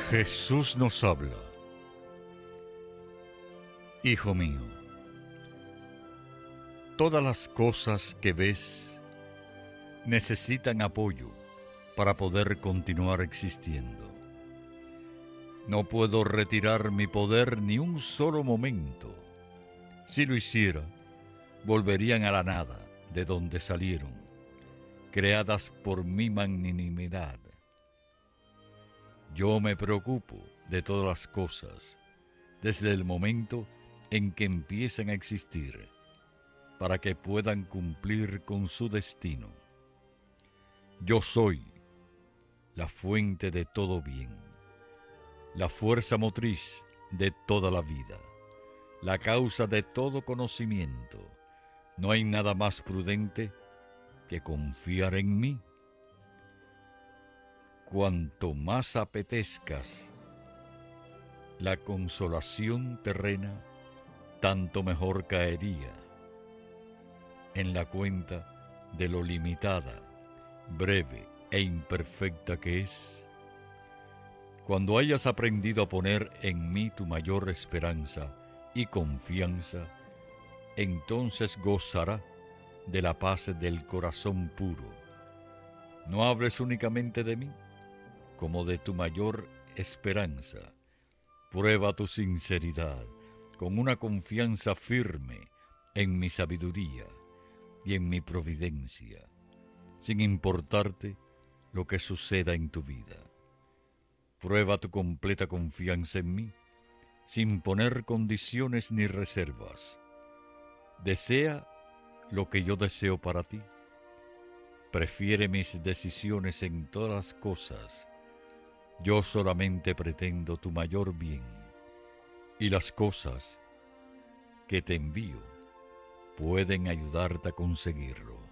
Jesús nos habla. Hijo mío, todas las cosas que ves necesitan apoyo para poder continuar existiendo. No puedo retirar mi poder ni un solo momento. Si lo hiciera, volverían a la nada de donde salieron, creadas por mi magnanimidad. Yo me preocupo de todas las cosas desde el momento en que empiezan a existir, para que puedan cumplir con su destino. Yo soy la fuente de todo bien, la fuerza motriz de toda la vida, la causa de todo conocimiento. No hay nada más prudente que confiar en mí. Cuanto más apetezcas la consolación terrena, tanto mejor caería en la cuenta de lo limitada, breve e imperfecta que es. Cuando hayas aprendido a poner en mí tu mayor esperanza y confianza, entonces gozará de la paz del corazón puro. No hables únicamente de mí, como de tu mayor esperanza. Prueba tu sinceridad con una confianza firme en mi sabiduría y en mi providencia, sin importarte lo que suceda en tu vida. Prueba tu completa confianza en mí, sin poner condiciones ni reservas. Desea lo que yo deseo para ti. Prefiere mis decisiones en todas las cosas. Yo solamente pretendo tu mayor bien, y las cosas que te envío pueden ayudarte a conseguirlo.